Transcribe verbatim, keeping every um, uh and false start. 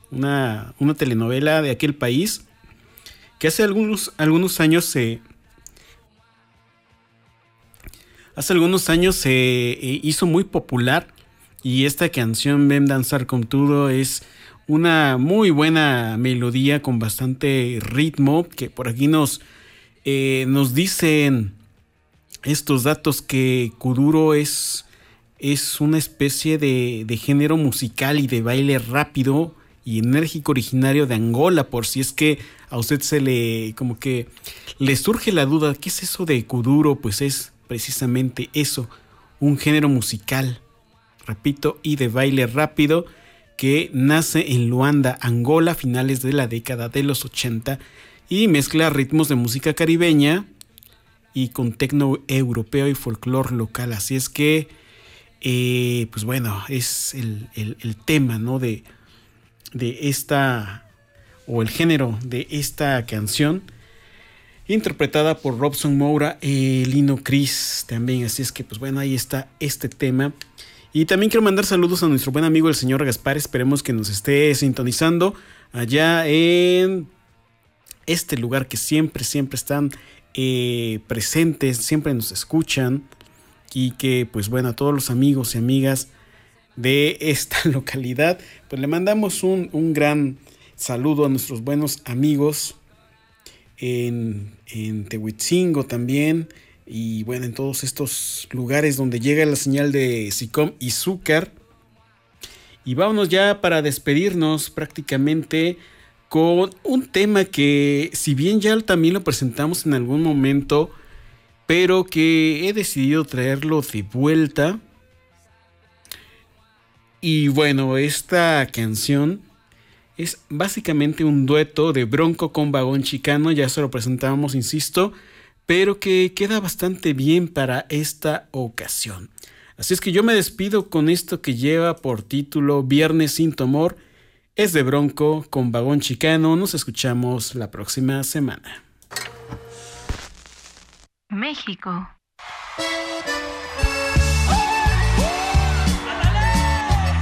una, una telenovela de aquel país que hace algunos, algunos años se... Hace algunos años se eh, hizo muy popular, y esta canción Ven Danzar Contigo es una muy buena melodía con bastante ritmo, que por aquí nos, eh, nos dicen estos datos que kuduro es, es una especie de, de género musical y de baile rápido y enérgico originario de Angola, por si es que a usted se le como que le surge la duda, ¿qué es eso de kuduro? Pues es precisamente eso, un género musical, repito, y de baile rápido que nace en Luanda, Angola, a finales de la década de los ochenta, y mezcla ritmos de música caribeña y con tecno europeo y folclore local. Así es que, eh, pues bueno, es el, el, el tema, ¿no? De, de esta, o el género de esta canción, interpretada por Robson Moura y Lino Cris también. Así es que, pues bueno, ahí está este tema. Y también quiero mandar saludos a nuestro buen amigo el señor Gaspar. Esperemos que nos esté sintonizando allá en este lugar que siempre, siempre están eh, presentes, siempre nos escuchan. Y que, pues bueno, a todos los amigos y amigas de esta localidad, pues le mandamos un, un gran saludo a nuestros buenos amigos en, en Tehuitzingo también. Y bueno, en todos estos lugares donde llega la señal de Sicom y Zúcar. Y vámonos ya para despedirnos prácticamente con un tema que, si bien ya también lo presentamos en algún momento, pero que he decidido traerlo de vuelta. Y bueno, esta canción es básicamente un dueto de Bronco con Vagón Chicano. Ya se lo presentábamos, insisto, pero que queda bastante bien para esta ocasión. Así es que yo me despido con esto que lleva por título Viernes sin tu amor. Es de Bronco con Vagón Chicano. Nos escuchamos la próxima semana. México.